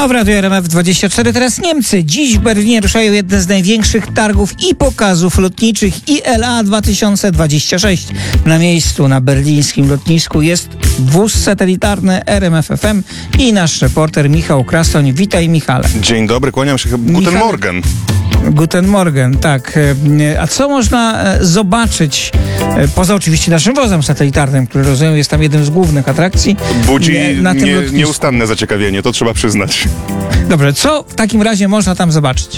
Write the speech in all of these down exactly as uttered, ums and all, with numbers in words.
A w Radiu R M F dwadzieścia cztery teraz Niemcy. Dziś w Berlinie ruszają jedne z największych targów i pokazów lotniczych I L A dwa tysiące dwadzieścia sześć. Na miejscu na berlińskim lotnisku jest wóz satelitarny R M F F M i nasz reporter Michał Krasoń. Witaj, Michale. Dzień dobry, kłaniam się. Guten Michał... Morgen. Guten Morgen, tak. A co można zobaczyć, poza oczywiście naszym wozem satelitarnym, który, rozumiem, jest tam jednym z głównych atrakcji? Budzi na tym nie, lotnisku. nieustanne zaciekawienie, to trzeba przyznać. Dobrze, co w takim razie można tam zobaczyć?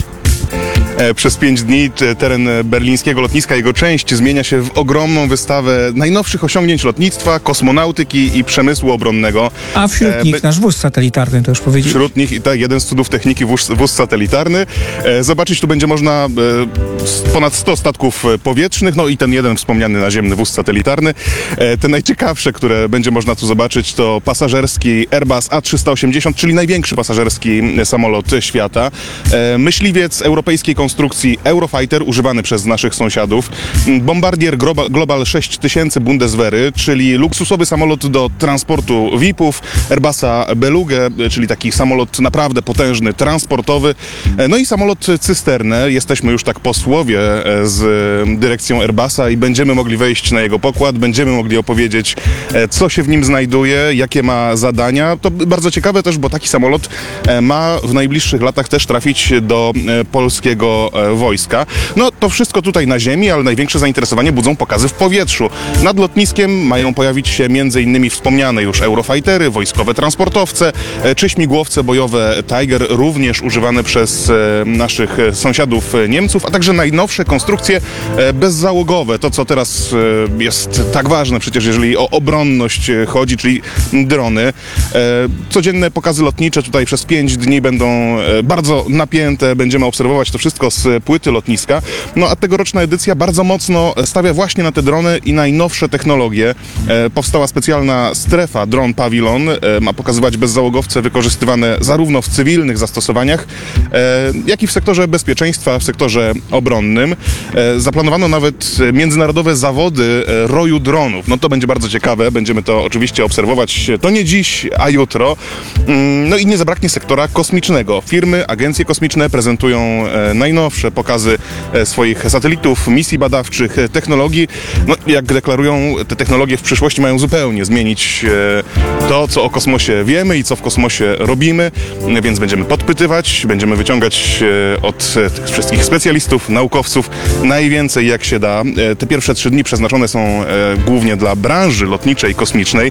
Przez pięć dni teren berlińskiego lotniska, jego część zmienia się w ogromną wystawę najnowszych osiągnięć lotnictwa, kosmonautyki i przemysłu obronnego. A wśród nich nasz wóz satelitarny, to już powiedzieć. Wśród nich i tak, jeden z cudów techniki, wóz, wóz satelitarny. Zobaczyć tu będzie można ponad sto statków powietrznych, no i ten jeden wspomniany naziemny wóz satelitarny. Te najciekawsze, które będzie można tu zobaczyć, to pasażerski Airbus A trzysta osiemdziesiąt, czyli największy pasażerski samolot świata. Myśliwiec europejskiej konstrukcji Eurofighter, używany przez naszych sąsiadów. Bombardier Global sześć tysięcy Bundeswehry, czyli luksusowy samolot do transportu V I P-ów. Airbusa Beluga, czyli taki samolot naprawdę potężny, transportowy. No i samolot cysternę. Jesteśmy już tak posłowie z dyrekcją Airbusa i będziemy mogli wejść na jego pokład, będziemy mogli opowiedzieć, co się w nim znajduje, jakie ma zadania. To bardzo ciekawe też, bo taki samolot ma w najbliższych latach też trafić do polskiego wojska. No to wszystko tutaj na ziemi, ale największe zainteresowanie budzą pokazy w powietrzu. Nad lotniskiem mają pojawić się między innymi wspomniane już Eurofightery, wojskowe transportowce, czy śmigłowce bojowe Tiger, również używane przez naszych sąsiadów Niemców, a także najnowsze konstrukcje bezzałogowe. To, co teraz jest tak ważne przecież, jeżeli o obronność chodzi, czyli drony. Codzienne pokazy lotnicze tutaj przez pięć dni będą bardzo napięte. Będziemy obserwować to wszystko z płyty lotniska. No a tegoroczna edycja bardzo mocno stawia właśnie na te drony i najnowsze technologie. E, powstała specjalna strefa Drone Pavilion. E, ma pokazywać bezzałogowce wykorzystywane zarówno w cywilnych zastosowaniach, e, jak i w sektorze bezpieczeństwa, w sektorze obronnym. E, zaplanowano nawet międzynarodowe zawody e, roju dronów. No to będzie bardzo ciekawe. Będziemy to oczywiście obserwować. To nie dziś, a jutro. Mm, no i nie zabraknie sektora kosmicznego. Firmy, agencje kosmiczne prezentują e, najnowsze pokazy swoich satelitów, misji badawczych, technologii. No, jak deklarują, te technologie w przyszłości mają zupełnie zmienić to, co o kosmosie wiemy i co w kosmosie robimy, więc będziemy podpytywać, będziemy wyciągać od tych wszystkich specjalistów, naukowców najwięcej jak się da. Te pierwsze trzy dni przeznaczone są głównie dla branży lotniczej, kosmicznej.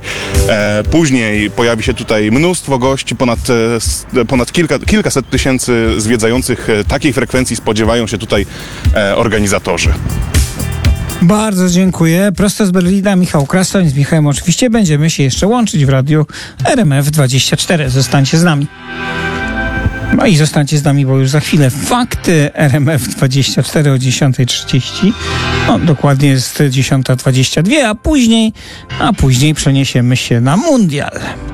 Później pojawi się tutaj mnóstwo gości, ponad, ponad kilka, kilkaset tysięcy zwiedzających. Takiej frekwencji spodziewają się tutaj e, organizatorzy. Bardzo dziękuję. Prosto z Berlina Michał Krasoń. Z Michałem oczywiście będziemy się jeszcze łączyć w Radiu R M F dwadzieścia cztery. Zostańcie z nami. No i zostańcie z nami, bo już za chwilę fakty R M F dwadzieścia cztery o dziesiąta trzydzieści. No, dokładnie jest dziesiąta dwadzieścia dwa, a później, a później przeniesiemy się na mundial.